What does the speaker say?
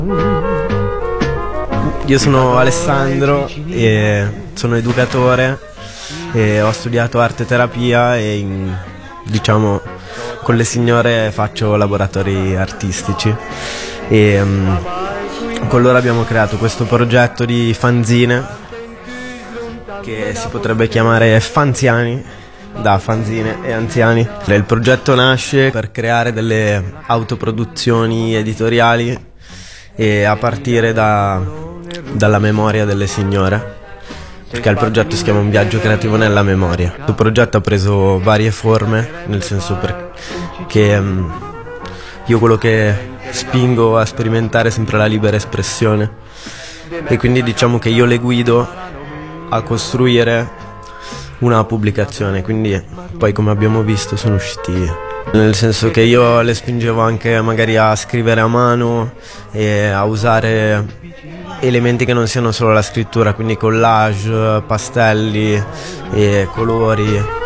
Io sono Alessandro e sono educatore e ho studiato arte terapia e diciamo con le signore faccio laboratori artistici e con loro abbiamo creato questo progetto di fanzine che si potrebbe chiamare Fanziani, da fanzine e anziani. Il progetto nasce per creare delle autoproduzioni editoriali e a partire dalla memoria delle signore, perché il progetto si chiama Un viaggio creativo nella memoria. Questo progetto ha preso varie forme, nel senso che io quello che spingo a sperimentare è sempre la libera espressione e quindi diciamo che io le guido a costruire una pubblicazione, quindi poi come abbiamo visto sono usciti, nel senso che io le spingevo anche magari a scrivere a mano e a usare elementi che non siano solo la scrittura, quindi collage, pastelli e colori.